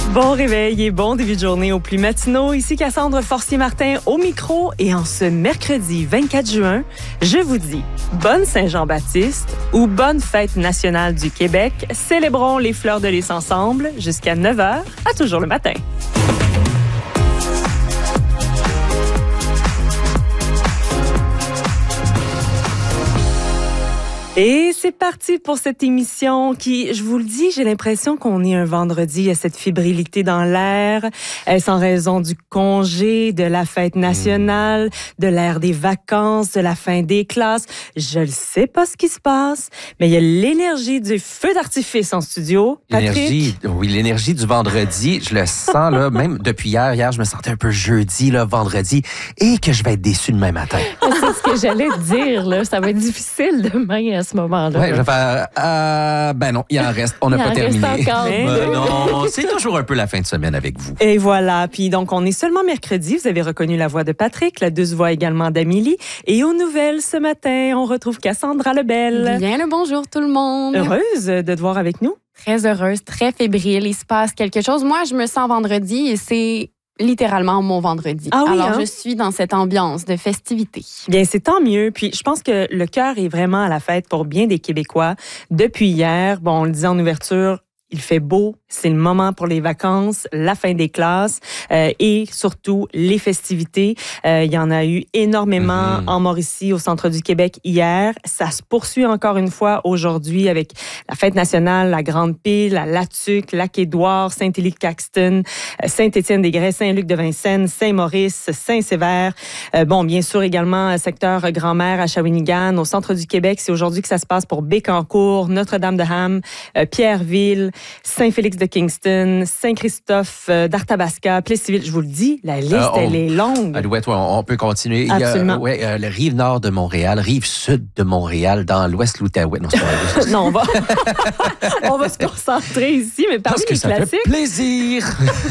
Bon réveil et bon début de journée aux plus matinaux. Ici Cassandre Forcier-Martin au micro et en ce mercredi 24 juin, je vous dis bonne Saint-Jean-Baptiste ou bonne fête nationale du Québec. Célébrons les fleurs de lys ensemble jusqu'à 9h à toujours le matin. Et c'est parti pour cette émission qui, je vous le dis, j'ai l'impression qu'on est un vendredi. Il y a cette fébrilité dans l'air. Est-ce en raison du congé, de la fête nationale, de l'ère des vacances, de la fin des classes? Je ne sais pas ce qui se passe, mais il y a l'énergie du feu d'artifice en studio. Patrick? L'énergie du vendredi, je le sens là, même depuis hier. Hier, je me sentais un peu jeudi, là, vendredi, et que je vais être déçu demain matin. C'est ce que j'allais dire, là. Ça va être difficile demain à ce moment-là. Oui, je vais faire... ben non, il en reste. On n'a pas terminé. Non, c'est toujours un peu la fin de semaine avec vous. Et voilà. Puis donc, on est seulement mercredi. Vous avez reconnu la voix de Patrick, la douce voix également d'Amélie. Et aux nouvelles ce matin, on retrouve Cassandra Lebel. Bien le bonjour tout le monde. Heureuse de te voir avec nous. Très heureuse, très fébrile. Il se passe quelque chose. Moi, je me sens vendredi et c'est littéralement mon vendredi. Ah oui, alors, je suis dans cette ambiance de festivité. Bien, c'est tant mieux. Puis, je pense que le cœur est vraiment à la fête pour bien des Québécois. Depuis hier, bon, on le disait en ouverture, il fait beau, c'est le moment pour les vacances, la fin des classes et surtout les festivités. Il y en a eu énormément en Mauricie, au centre du Québec hier. Ça se poursuit encore une fois aujourd'hui avec la fête nationale, la Grande Pile, la Latuque, Lac-Édouard, Saint-Élie-Caxton, Saint-Étienne-des-Grès, Saint-Luc-de-Vincennes, Saint-Maurice, Saint-Sévère. Bon, bien sûr également secteur Grand-Mère à Shawinigan, au centre du Québec. C'est aujourd'hui que ça se passe pour Bécancour, Notre-Dame-de-Ham, Pierreville, Saint-Félix de Kingston, Saint-Christophe d'Arthabasca, Plessisville. Je vous le dis, la liste, elle est longue. Alouette, on peut continuer. Absolument. Il y a la rive nord de Montréal, rive sud de Montréal, dans l'ouest l'Outaouais. Non, c'est pas vrai. Non, on va se concentrer ici, mais parmi les ça classiques. Fait plaisir.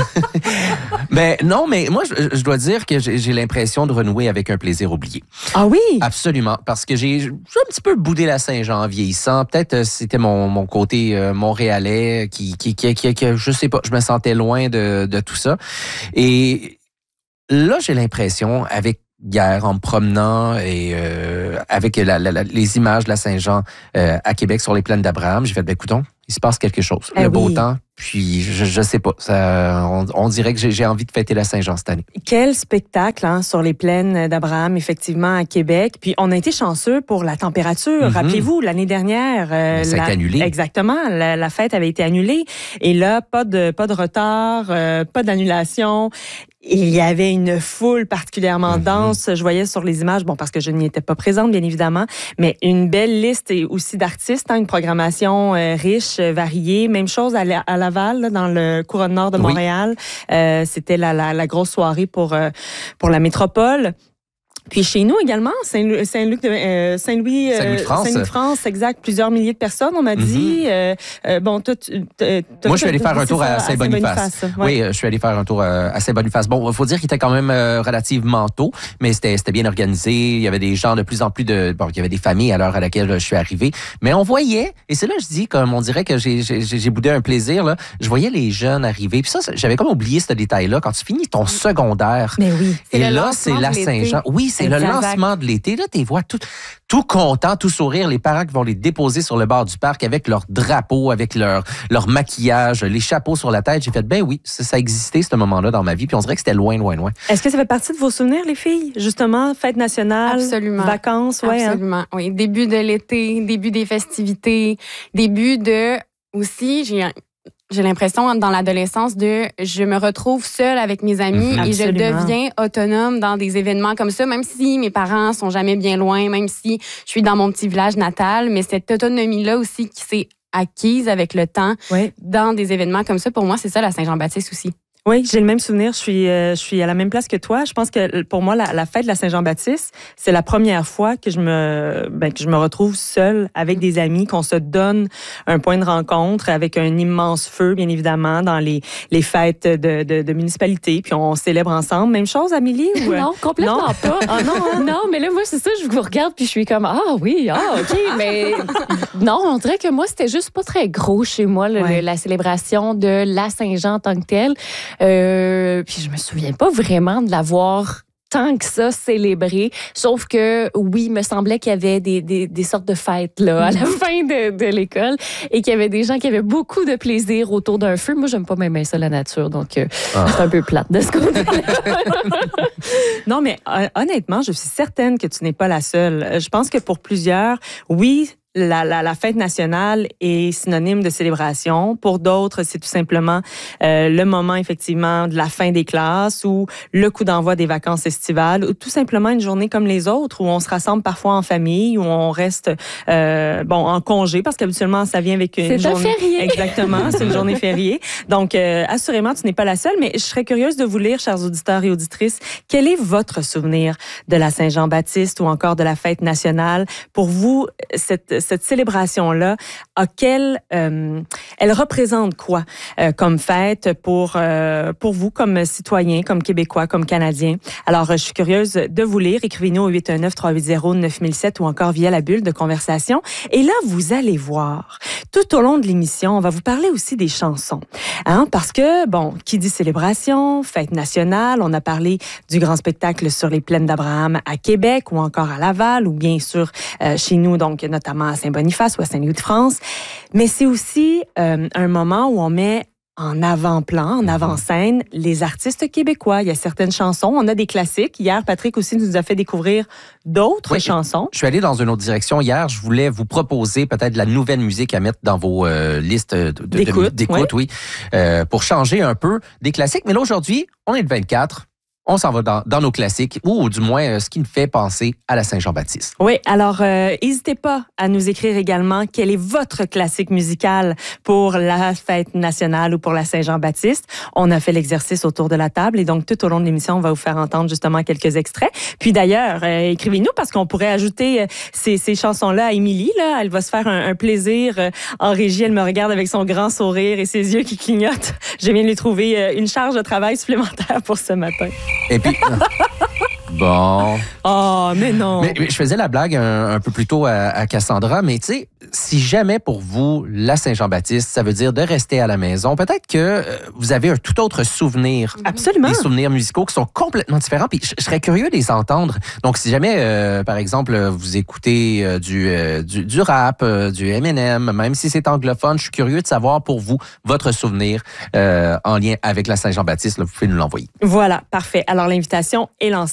Mais non, mais moi, je dois dire que j'ai l'impression de renouer avec un plaisir oublié. Ah oui? Absolument, parce que j'ai un petit peu boudé la Saint-Jean en vieillissant. Peut-être c'était mon côté montréalais qui, je sais pas, je me sentais loin de tout ça. Et là, j'ai l'impression, avec hier, en me promenant et avec les images de la Saint-Jean à Québec sur les plaines d'Abraham, j'ai fait, écoutons, il se passe quelque chose. Le beau temps, puis je sais pas, on dirait que j'ai envie de fêter la Saint-Jean cette année. Quel spectacle sur les plaines d'Abraham, effectivement, à Québec. Puis on a été chanceux pour la température. Rappelez-vous, l'année dernière... ça a été annulé. Exactement, la fête avait été annulée. Et là, pas de retard, pas d'annulation. Il y avait une foule particulièrement dense. Je voyais sur les images, bon, parce que je n'y étais pas présente, bien évidemment, mais une belle liste et aussi d'artistes, une programmation riche, variée. Même chose à Laval, là, dans le couronne nord de Montréal. C'était la grosse soirée pour la métropole. Puis chez nous également, Saint-Louis-France, exact, plusieurs milliers de personnes, on m'a dit. Moi, je suis allé faire un tour à Saint-Boniface. Oui, je suis allé faire un tour à Saint-Boniface. Bon, il faut dire qu'il était quand même relativement tôt, mais c'était bien organisé. Il y avait des gens de plus en plus il y avait des familles à l'heure à laquelle je suis arrivé. Mais on voyait, et c'est là que je dis, comme on dirait que j'ai boudé un plaisir, là, je voyais les jeunes arriver. Puis ça, j'avais comme oublié ce détail-là. Quand tu finis ton secondaire, mais oui. Et là, c'est la Saint-Jean. Oui, c'est le lancement de l'été. Là, tu les vois tout contents, tout sourire. Les parents qui vont les déposer sur le bord du parc avec leur drapeau, avec leur maquillage, les chapeaux sur la tête. J'ai fait, ben oui, ça existait ce moment-là dans ma vie. Puis on dirait que c'était loin, loin, loin. Est-ce que ça fait partie de vos souvenirs, les filles? Justement, fête nationale, absolument. Vacances, ouais. Absolument, oui. Début de l'été, début des festivités, début de... Aussi, j'ai l'impression, dans l'adolescence, je me retrouve seule avec mes amis et je deviens autonome dans des événements comme ça, même si mes parents sont jamais bien loin, même si je suis dans mon petit village natal, mais cette autonomie-là aussi qui s'est acquise avec le temps dans des événements comme ça, pour moi, c'est ça la Saint-Jean-Baptiste aussi. Oui, j'ai le même souvenir. Je suis à la même place que toi. Je pense que pour moi, la fête de la Saint-Jean-Baptiste, c'est la première fois que je me retrouve seule avec des amis, qu'on se donne un point de rencontre avec un immense feu, bien évidemment, dans les fêtes de municipalité. Puis on célèbre ensemble. Même chose, Amélie? Ou... Non, complètement non? pas. Ah, non, hein? Non, mais là, moi, c'est ça, je vous regarde puis je suis comme, oui, OK. Mais non, on dirait que moi, c'était juste pas très gros chez moi, la célébration de la Saint-Jean en tant que telle. Puis je me souviens pas vraiment de l'avoir tant que ça célébré, sauf que oui, il me semblait qu'il y avait des sortes de fêtes là à la fin de l'école et qu'il y avait des gens qui avaient beaucoup de plaisir autour d'un feu. Moi, j'aime pas même ça la nature, donc c'est un peu plate de ce côté-là. Non, mais honnêtement, je suis certaine que tu n'es pas la seule. Je pense que pour plusieurs, oui, la fête nationale est synonyme de célébration. Pour d'autres, c'est tout simplement le moment, effectivement, de la fin des classes ou le coup d'envoi des vacances estivales ou tout simplement une journée comme les autres où on se rassemble parfois en famille, où on reste en congé parce qu'habituellement, ça vient avec une journée... C'est un férié. Exactement, c'est une journée fériée. Donc, assurément, tu n'es pas la seule, mais je serais curieuse de vous lire, chers auditeurs et auditrices, quel est votre souvenir de la Saint-Jean-Baptiste ou encore de la fête nationale? Pour vous, cette célébration-là, elle représente quoi comme fête pour vous, comme citoyens, comme Québécois, comme Canadiens? Alors, je suis curieuse de vous lire. Écrivez-nous au 819-380-9007 ou encore via la bulle de conversation. Et là, vous allez voir, tout au long de l'émission, on va vous parler aussi des chansons. Parce que, qui dit célébration, fête nationale, on a parlé du grand spectacle sur les plaines d'Abraham à Québec ou encore à Laval ou bien sûr chez nous, donc notamment à Saint-Boniface ou à Saint-Louis-de-France. Mais c'est aussi un moment où on met en avant-plan, en avant-scène, les artistes québécois. Il y a certaines chansons, on a des classiques. Hier, Patrick aussi nous a fait découvrir d'autres chansons. Je suis allé dans une autre direction hier. Je voulais vous proposer peut-être de la nouvelle musique à mettre dans vos listes d'écoute, oui, pour changer un peu des classiques. Mais là, aujourd'hui, on est le 24. On s'en va dans nos classiques, ou du moins ce qui me fait penser à la Saint-Jean-Baptiste. Oui, alors n'hésitez pas à nous écrire également quel est votre classique musical pour la fête nationale ou pour la Saint-Jean-Baptiste. On a fait l'exercice autour de la table et donc tout au long de l'émission, on va vous faire entendre justement quelques extraits. Puis d'ailleurs, écrivez-nous parce qu'on pourrait ajouter ces chansons-là à Émilie. Là. Elle va se faire un plaisir en régie. Elle me regarde avec son grand sourire et ses yeux qui clignotent. Je viens de lui trouver une charge de travail supplémentaire pour ce matin. Et puis... Bon. Oh, mais non. Mais je faisais la blague un peu plus tôt à Cassandra, mais tu sais, si jamais pour vous, la Saint-Jean-Baptiste, ça veut dire de rester à la maison, peut-être que vous avez un tout autre souvenir. Absolument. Des souvenirs musicaux qui sont complètement différents, puis je serais curieux de les entendre. Donc, si jamais, par exemple, vous écoutez du rap, du Eminem, même si c'est anglophone, je suis curieux de savoir pour vous, votre souvenir en lien avec la Saint-Jean-Baptiste, là, vous pouvez nous l'envoyer. Voilà, parfait. Alors, l'invitation est lancée.